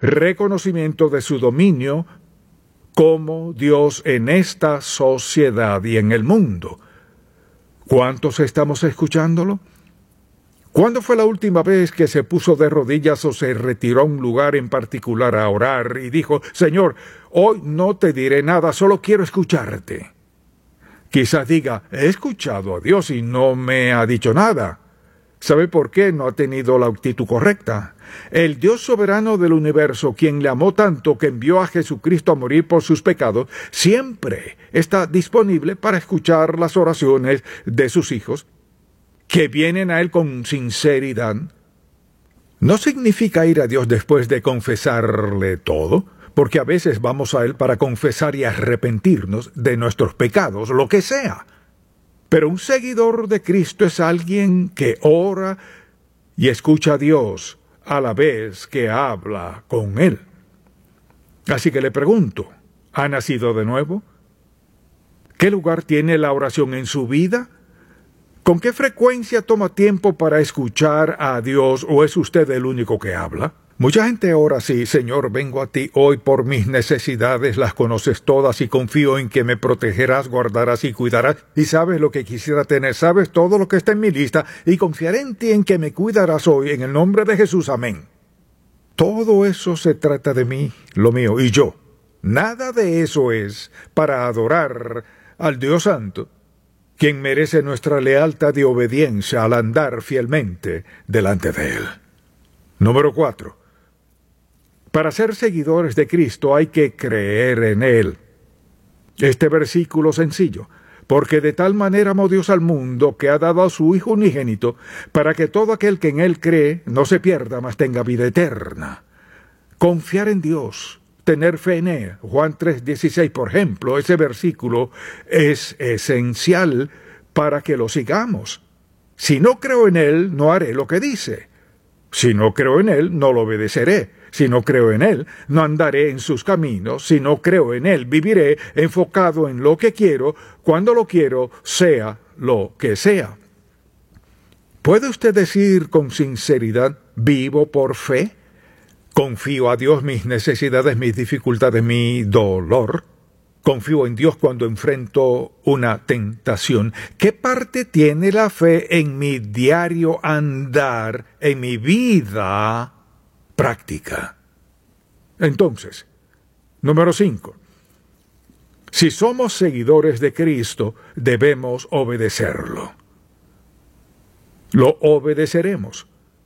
reconocimiento de su dominio como Dios en esta sociedad y en el mundo. ¿Cuántos estamos escuchándolo? ¿Cuándo fue la última vez que se puso de rodillas o se retiró a un lugar en particular a orar y dijo: Señor, hoy no te diré nada, solo quiero escucharte? Quizás diga: he escuchado a Dios y no me ha dicho nada. ¿Sabe por qué? No ha tenido la actitud correcta. El Dios soberano del universo, quien le amó tanto que envió a Jesucristo a morir por sus pecados, siempre está disponible para escuchar las oraciones de sus hijos, que vienen a Él con sinceridad. No significa ir a Dios después de confesarle todo, porque a veces vamos a Él para confesar y arrepentirnos de nuestros pecados, lo que sea. Pero un seguidor de Cristo es alguien que ora y escucha a Dios a la vez que habla con Él. Así que le pregunto, ¿ha nacido de nuevo? ¿Qué lugar tiene la oración en su vida? ¿Con qué frecuencia toma tiempo para escuchar a Dios, o es usted el único que habla? Mucha gente ora así: Señor, vengo a ti hoy por mis necesidades, las conoces todas y confío en que me protegerás, guardarás y cuidarás, y sabes lo que quisiera tener, sabes todo lo que está en mi lista, y confiaré en ti en que me cuidarás hoy, en el nombre de Jesús, amén. Todo eso se trata de mí, lo mío y yo. Nada de eso es para adorar al Dios Santo, quien merece nuestra lealtad y obediencia al andar fielmente delante de Él. Número 4. Para ser seguidores de Cristo hay que creer en Él. Este versículo sencillo: porque de tal manera amó Dios al mundo que ha dado a su Hijo unigénito, para que todo aquel que en Él cree no se pierda, mas tenga vida eterna. Confiar en Dios, tener fe en Él. Juan 3:16, por ejemplo, ese versículo es esencial para que lo sigamos. Si no creo en Él, no haré lo que dice. Si no creo en Él, no lo obedeceré. Si no creo en Él, no andaré en sus caminos. Si no creo en Él, viviré enfocado en lo que quiero, cuando lo quiero, sea lo que sea. ¿Puede usted decir con sinceridad: vivo por fe? ¿Confío a Dios mis necesidades, mis dificultades, mi dolor? ¿Confío en Dios cuando enfrento una tentación? ¿Qué parte tiene la fe en mi diario andar, en mi vida práctica? Entonces, número 5. Si somos seguidores de Cristo, debemos obedecerlo. Lo obedeceremos.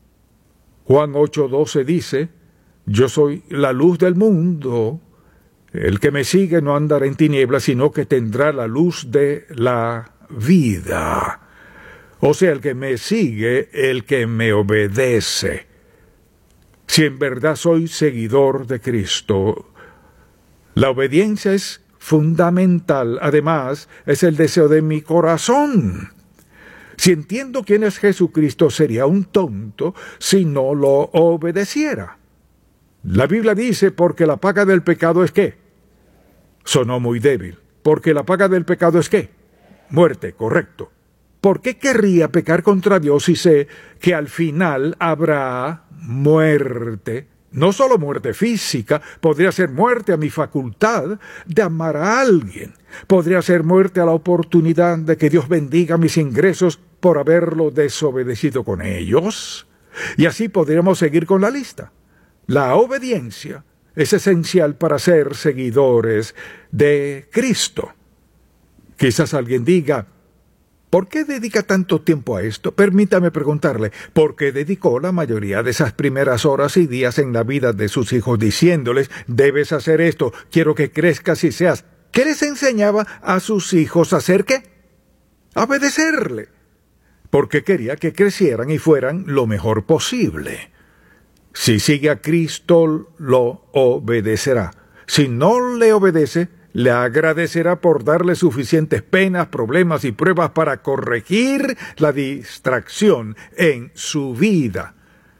Juan 8:12 dice: yo soy la luz del mundo. El que me sigue no andará en tinieblas, sino que tendrá la luz de la vida. O sea, el que me sigue, el que me obedece. Si en verdad soy seguidor de Cristo, la obediencia es fundamental. Además, es el deseo de mi corazón. Si entiendo quién es Jesucristo, sería un tonto si no lo obedeciera. La Biblia dice: porque la paga del pecado es ¿qué? Sonó muy débil. Porque la paga del pecado es ¿qué? Muerte, correcto. ¿Por qué querría pecar contra Dios si sé que al final habrá muerte? No solo muerte física, podría ser muerte a mi facultad de amar a alguien. Podría ser muerte a la oportunidad de que Dios bendiga mis ingresos por haberlo desobedecido con ellos. Y así podríamos seguir con la lista. La obediencia es esencial para ser seguidores de Cristo. Quizás alguien diga: ¿por qué dedica tanto tiempo a esto? Permítame preguntarle: ¿por qué dedicó la mayoría de esas primeras horas y días en la vida de sus hijos diciéndoles: debes hacer esto, quiero que crezcas y seas? ¿Qué les enseñaba a sus hijos a hacer qué? A obedecerle. Porque quería que crecieran y fueran lo mejor posible. Si sigue a Cristo, lo obedecerá. Si no le obedece, le agradecerá por darle suficientes penas, problemas y pruebas para corregir la distracción en su vida.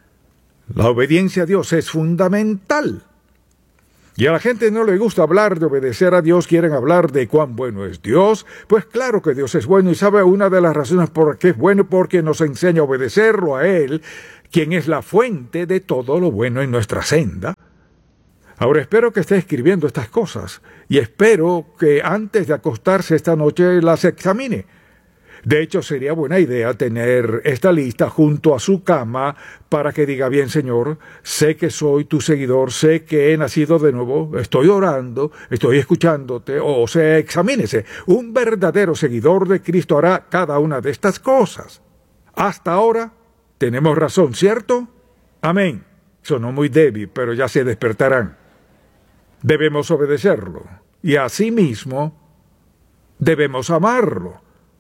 La obediencia a Dios es fundamental. Y a la gente no le gusta hablar de obedecer a Dios, quieren hablar de cuán bueno es Dios. Pues claro que Dios es bueno, y sabe una de las razones por qué es bueno: porque nos enseña a obedecerlo a Él, quien es la fuente de todo lo bueno en nuestra senda. Ahora espero que esté escribiendo estas cosas y espero que antes de acostarse esta noche las examine. De hecho, sería buena idea tener esta lista junto a su cama para que diga: bien, Señor, sé que soy tu seguidor, sé que he nacido de nuevo, estoy orando, estoy escuchándote, o sea, examínese. Un verdadero seguidor de Cristo hará cada una de estas cosas. Hasta ahora tenemos razón, ¿cierto? Amén. Sonó muy débil, pero ya se despertarán. Debemos obedecerlo y asimismo debemos amarlo.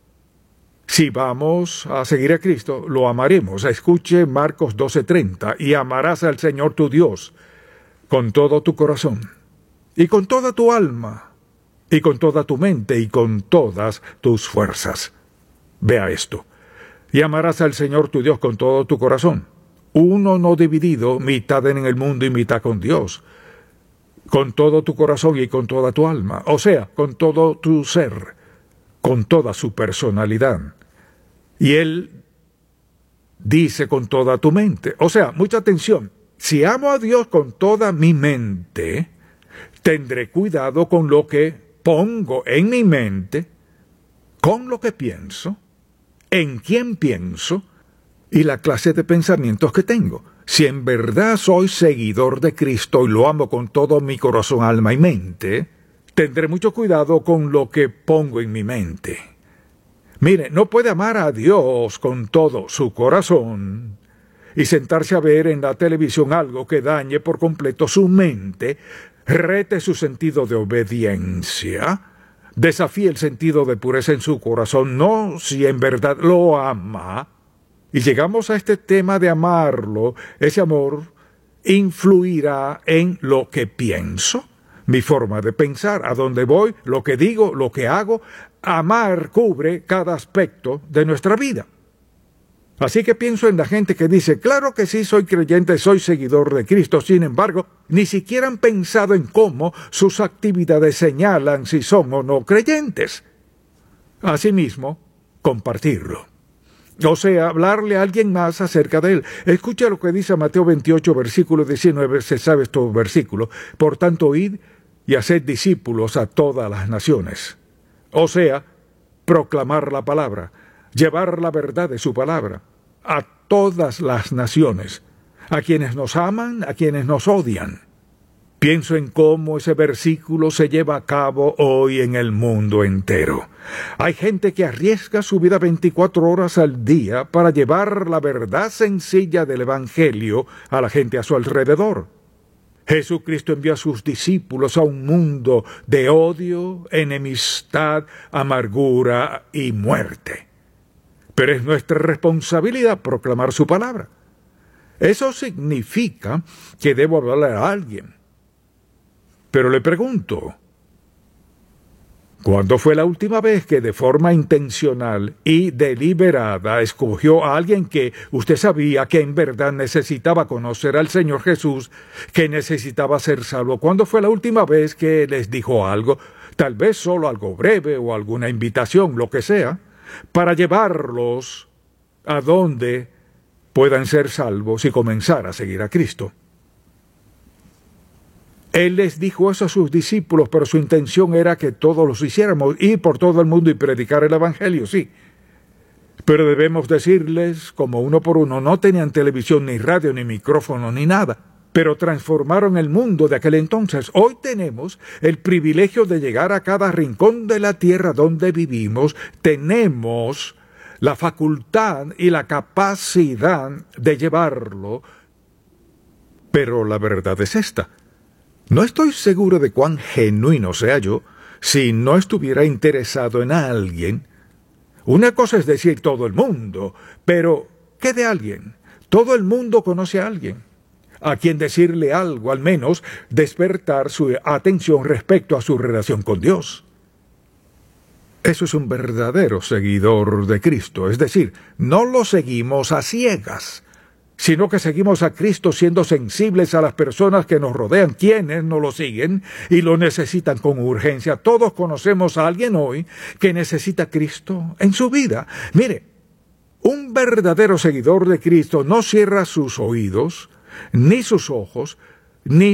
Si vamos a seguir a Cristo, lo amaremos. Escuche Marcos 12:30, y amarás al Señor tu Dios con todo tu corazón, y con toda tu alma, y con toda tu mente, y con todas tus fuerzas. Vea esto. Y amarás al Señor tu Dios con todo tu corazón. Uno no dividido, mitad en el mundo y mitad con Dios. Con todo tu corazón y con toda tu alma. O sea, con todo tu ser, con toda su personalidad. Y él dice con toda tu mente. O sea, mucha atención. Si amo a Dios con toda mi mente, tendré cuidado con lo que pongo en mi mente, con lo que pienso, en quién pienso y la clase de pensamientos que tengo. Si en verdad soy seguidor de Cristo y lo amo con todo mi corazón, alma y mente, tendré mucho cuidado con lo que pongo en mi mente. Mire, no puede amar a Dios con todo su corazón y sentarse a ver en la televisión algo que dañe por completo su mente, rete su sentido de obediencia, desafíe el sentido de pureza en su corazón, no si en verdad lo ama. Y llegamos a este tema de amarlo. Ese amor influirá en lo que pienso, mi forma de pensar, a dónde voy, lo que digo, lo que hago. Amar cubre cada aspecto de nuestra vida. Así que pienso en la gente que dice: claro que sí, soy creyente, soy seguidor de Cristo. Sin embargo, ni siquiera han pensado en cómo sus actividades señalan si son o no creyentes. Asimismo, compartirlo. O sea, hablarle a alguien más acerca de él. Escucha lo que dice Mateo 28, versículo 19, se sabe estos versículos. Por tanto, id y haced discípulos a todas las naciones. O sea, proclamar la palabra, llevar la verdad de su palabra a todas las naciones, a quienes nos aman, a quienes nos odian. Pienso en cómo ese versículo se lleva a cabo hoy en el mundo entero. Hay gente que arriesga su vida 24 horas al día para llevar la verdad sencilla del Evangelio a la gente a su alrededor. Jesucristo envió a sus discípulos a un mundo de odio, enemistad, amargura y muerte. Pero es nuestra responsabilidad proclamar su palabra. Eso significa que debo hablarle a alguien. Pero le pregunto, ¿cuándo fue la última vez que de forma intencional y deliberada escogió a alguien que usted sabía que en verdad necesitaba conocer al Señor Jesús, que necesitaba ser salvo? ¿Cuándo fue la última vez que les dijo algo, tal vez solo algo breve o alguna invitación, lo que sea, para llevarlos a donde puedan ser salvos y comenzar a seguir a Cristo? Él les dijo eso a sus discípulos, pero su intención era que todos los hiciéramos, ir por todo el mundo y predicar el Evangelio, sí. Pero debemos decirles, como uno por uno, no tenían televisión, ni radio, ni micrófono, ni nada, pero transformaron el mundo de aquel entonces. Hoy tenemos el privilegio de llegar a cada rincón de la tierra donde vivimos. Tenemos la facultad y la capacidad de llevarlo, pero la verdad es esta. No estoy seguro de cuán genuino sea yo si no estuviera interesado en alguien. Una cosa es decir todo el mundo, pero ¿qué de alguien? Todo el mundo conoce a alguien, a quien decirle algo, al menos despertar su atención respecto a su relación con Dios. Eso es un verdadero seguidor de Cristo, es decir, no lo seguimos a ciegas, sino que seguimos a Cristo siendo sensibles a las personas que nos rodean, quienes no lo siguen y lo necesitan con urgencia. Todos conocemos a alguien hoy que necesita a Cristo en su vida. Mire, un verdadero seguidor de Cristo no cierra sus oídos, ni sus ojos, ni